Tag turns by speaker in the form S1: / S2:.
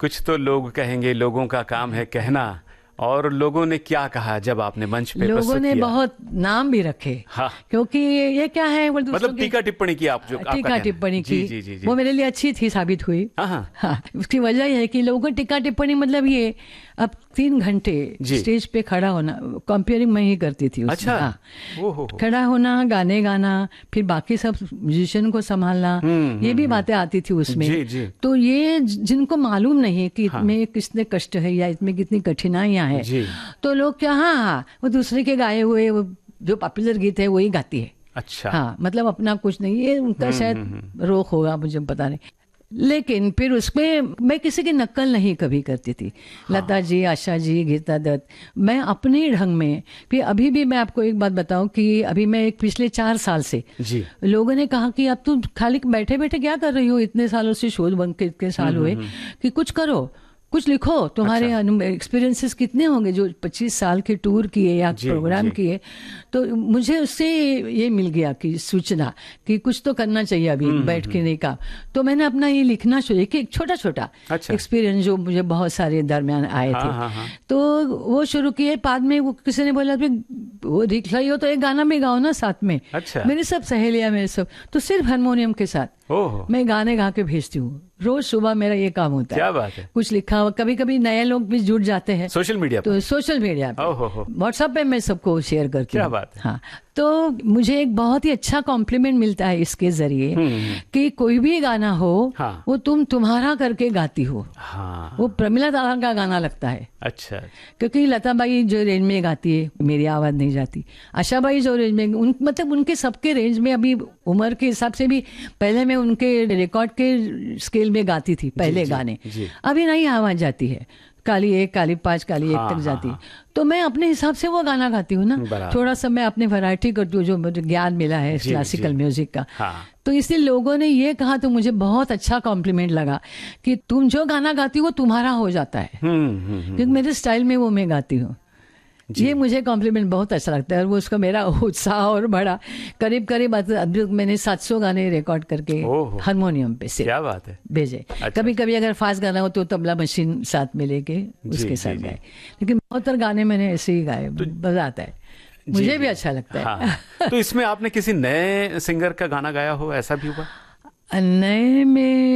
S1: कुछ तो लोग कहेंगे, लोगों का काम है कहना, और लोगों ने क्या कहा जब आपने मंच पे प्रस्तुत
S2: लोगों ने
S1: किया?
S2: बहुत नाम भी रखे।
S1: हाँ।
S2: क्योंकि ये क्या है, वो दूसरों
S1: मतलब
S2: के-
S1: टीका टिप्पणी की आप जो आपका
S2: टीका
S1: कहना है।
S2: टिप्पणी
S1: जी,
S2: की,
S1: जी, जी, जी।
S2: वो मेरे लिए अच्छी थी, साबित हुई।
S1: हाँ, हाँ।
S2: हाँ, उसकी वजह यह है कि लोगों को टीका टिप्पणी मतलब ये, अब 3 घंटे
S1: जी।
S2: स्टेज पे खड़ा होना, कंपेयरिंग मैं ही करती थी उसमें।
S1: अच्छा।
S2: हाँ,
S1: ओहो।
S2: खड़ा होना, गाने गाना, फिर बाकी सब म्यूजिशियन को संभालना, ये भी बातें आती थी उसमें।
S1: जी, जी।
S2: तो ये जिनको मालूम नहीं है कि
S1: हाँ।
S2: इसमें कितने कष्ट है या इसमें कितनी कठिनाइयां हैं,
S1: जी।
S2: तो लोग क्या, हाँ, वो दूसरे के गाए हुए वो जो पॉपुलर गीत है वही गाती है।
S1: अच्छा।
S2: हाँ, मतलब अपना कुछ नहीं, ये उनका शायद रोक होगा, मुझे पता नहीं। लेकिन फिर उसमें मैं किसी की नकल नहीं कभी करती थी। लता जी, आशा जी, गीता दत्त, मैं अपने ढंग में। फिर अभी भी मैं आपको एक बात बताऊं कि अभी मैं एक पिछले 4 साल से,
S1: जी।
S2: लोगों ने कहा कि अब तुम खाली बैठे बैठे क्या कर रही हो, इतने सालों से शोध बंद के इतने साल हुए, कि कुछ करो, कुछ लिखो, तुम्हारे एक्सपीरियंसेस कितने होंगे जो 25 साल के टूर किए या
S1: जी,
S2: प्रोग्राम
S1: जी।
S2: किए। तो मुझे उससे ये मिल गया कि सूचना कि कुछ तो करना चाहिए अभी बैठ के नहीं काम। तो मैंने अपना ये लिखना शुरू किया, एक छोटा छोटा
S1: अच्छा।
S2: एक्सपीरियंस जो मुझे बहुत सारे दरमियान आए
S1: हाँ,
S2: थे।
S1: हाँ, हाँ।
S2: तो वो शुरू किए। बाद में वो किसी ने बोला कि वो लिख रही हो तो एक गाना में गाओ ना साथ में।
S1: अच्छा।
S2: मेरी सब सहेलियां, मेरे सब, तो सिर्फ हारमोनियम के साथ
S1: ओहो।
S2: मैं गाने गा के भेजती हूँ। रोज सुबह मेरा ये काम होता है।
S1: क्या बात है।
S2: कुछ लिखा हुआ, कभी कभी नए लोग भी जुड़ जाते हैं
S1: सोशल मीडिया पर?
S2: तो सोशल मीडिया पे,
S1: ओहो।
S2: व्हाट्सएप पे मैं सबको शेयर करती
S1: क्या
S2: हूँ।
S1: बात है।
S2: हाँ, तो मुझे एक बहुत ही अच्छा कॉम्प्लीमेंट मिलता है इसके जरिए कि कोई भी गाना हो,
S1: हाँ।
S2: वो तुम्हारा करके गाती हो।
S1: हाँ।
S2: वो प्रमिला दास का गाना लगता है,
S1: अच्छा।
S2: क्योंकि लता बाई जो रेंज में गाती है मेरी आवाज नहीं जाती। आशा बाई जो रेंज में, मतलब उनके सबके रेंज में, अभी उम्र के हिसाब से भी पहले मैं उनके रिकॉर्ड के स्केल में गाती थी पहले
S1: जी,
S2: गाने।
S1: जी।
S2: अभी नहीं आवाज जाती है, काली 1, काली 5, काली 1
S1: हाँ,
S2: तक
S1: हाँ,
S2: जाती।
S1: हाँ।
S2: तो मैं अपने हिसाब से वो गाना गाती हूँ ना,
S1: बराबर।
S2: थोड़ा सा मैं अपने वैरायटी करती हूँ जो मुझे ज्ञान मिला है
S1: जी,
S2: क्लासिकल
S1: जी।
S2: म्यूजिक का।
S1: हाँ।
S2: तो इसलिए लोगों ने ये कहा तो मुझे बहुत अच्छा कॉम्प्लीमेंट लगा कि तुम जो गाना गाती हो वो तुम्हारा हो जाता है, क्योंकि मेरे स्टाइल में वो मैं गाती हूँ। ये मुझे कॉम्प्लीमेंट बहुत अच्छा लगता है, और वो उसका मेरा उत्साह और बढ़ा। करीब करीब अभी मैंने 700 गाने रिकॉर्ड करके
S1: ओहो।
S2: हारमोनियम पे से
S1: क्या बात है।
S2: भेजे।
S1: अच्छा।
S2: कभी कभी अगर फास्ट गाना हो तो तबला मशीन साथ में लेके उसके साथ
S1: जी।
S2: गाए, लेकिन बहुत गाने मैंने ऐसे ही गाए, मजा आता है, मुझे भी अच्छा लगता है।
S1: हाँ। तो इसमें आपने किसी नए सिंगर का गाना गाया हो, ऐसा भी हुआ?
S2: नए में